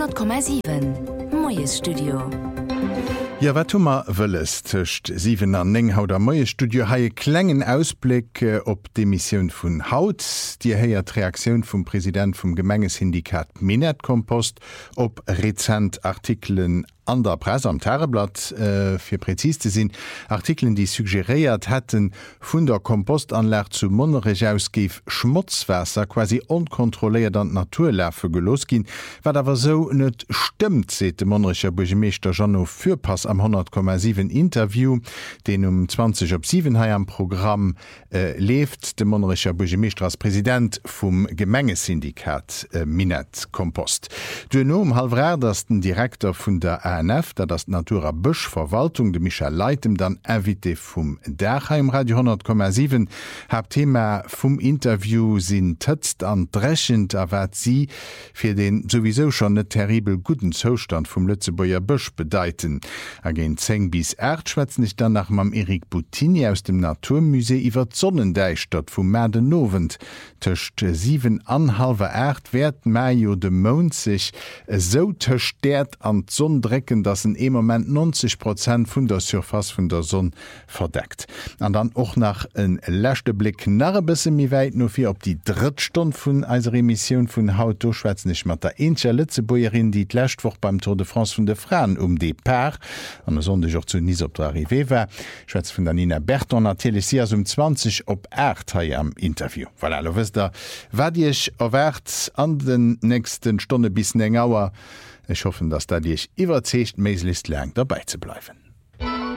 100,7 Moes Studio. Ja wat hummer wëlles tcht 7 an 9 haut der Moie Studio haie klengen Ausblick op de Missionioun vun Haut, Dir héiert Reaktionun vum Präsident vum Gemengesyndikat Minet Kompost op rezent Artikeln an der Presse am Tageblatt fir präzis ze sinn, Artikeln, die suggeriert hätten vun der Kompostanlag zu Monnerich ausgif Schmutzwässer quasi unkontrolliert an Naturläfe gelos gin, wat awer so net stimmt, seet de Monnerischer Burgermeester Janno Fürpass am 100,7 Interview, den 20:07 ha am Programm left de Monnerischer Burgermeester als Präsident vum Gemengesyndikat Minet Kompost. Du no halbrädersten Direktor vun der ANF, da das Natura Bëschverwaltung de Michael Leitem dann invité vum Derheim Radio 100,7 hab Thema vum Interview sinn tëtzt an dreschend awert sie fir den sowieso schon net terribel guten Zostand vum Lützebauer Bësch bedeiten. Agent 10 bis 8 schwätzen ich dann nach mam Erik Boutini aus dem Naturmusee iwwer Sonnendeich dat vum Mäde Novent töcht 7 an halber 8 werd Maio de Mond sich so töchtert an Sonnendrecken, dass in moment 90% vun der Surface vun der Sonne verdeckt. An dann och nach en lächte Blick nach bisse mi weit no fir op die Drittstunde vun eiser Emission vun Haut durchschwätzen nicht mat der enscher Lützebäuerin, die d'lächtwoch beim Tour de France vun de Frauen de Paar an der Sonde auch zu nie op der Arrivé war. Schwätz vun der Nina Berton a Telesias 20 op 8 am Interview. Voilà, wisst ihr, wat ich erwert an den nächsten Stunde bis eng Auer. Ich hoffe, dass da dich überzecht meeslichst lang dabei zu bleiben.